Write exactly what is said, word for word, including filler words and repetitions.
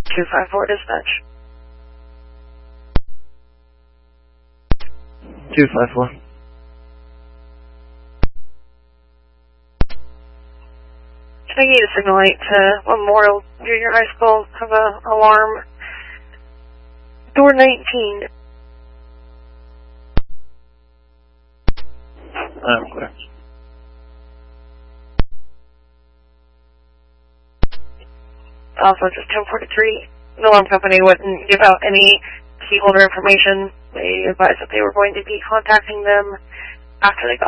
two five four dispatch. two five four. I need a signal light to Memorial Junior High School. Have a alarm. Door nineteen. I'm clear. Also, just ten forty-three. The alarm company wouldn't give out any key holder information. They advised that they were going to be contacting them after they got